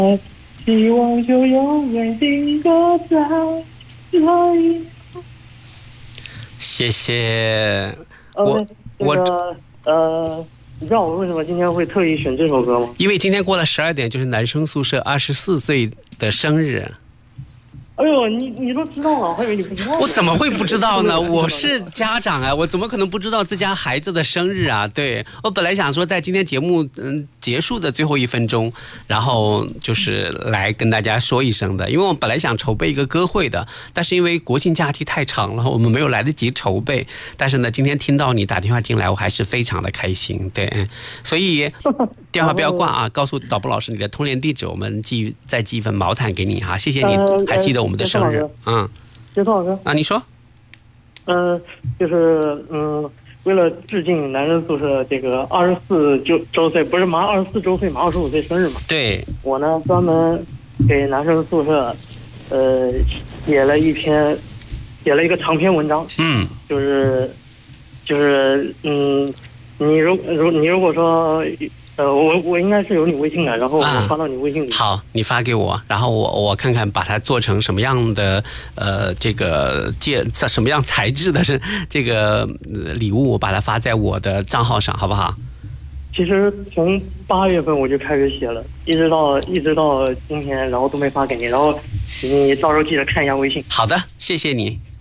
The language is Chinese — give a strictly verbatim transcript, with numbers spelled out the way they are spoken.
希望就永远定格在这一。 谢谢。 呃、 我我、 那个、呃，你知道我为什么今天会特意选这首歌吗？ 因为今天过了十二点，就是男生宿舍二十四岁的生日。 哎呦，你你都知道了，我还以为你不知道。 我怎么会不知道呢？我是家长啊，我怎么可能不知道自家孩子的生日啊？对，我本来想说在今天节目嗯结束的最后一分钟，然后就是来跟大家说一声的，因为我们本来想筹备一个歌会的，但是因为国庆假期太长了，我们没有来得及筹备。但是呢，今天听到你打电话进来，我还是非常的开心。对，所以电话不要挂啊，告诉导播老师你的通联地址，我们寄再寄一份毛毯给你哈，谢谢你还记得我们的生日。嗯， 接错老师啊，你说， 嗯、呃，就是嗯，为了致敬男人宿舍这个二十四周周岁，不是马二十四周岁嘛，二十五岁生日嘛， 对， 我呢专门给男生宿舍，呃，写了一篇，写了一个长篇文章， 嗯， 就是就是嗯，你如如你如果说。呃，我我应该是有你微信的，然后我发到你微信里。 啊、好，你发给我，然后我我看看把它做成什么样的呃这个介什么样材质的是这个、呃、礼物，我把它发在我的账号上，好不好？ 其实从八月份我就开始写了，一直到一直到今天，然后都没发给你，然后你到时候记得看一下微信。 好的，谢谢你。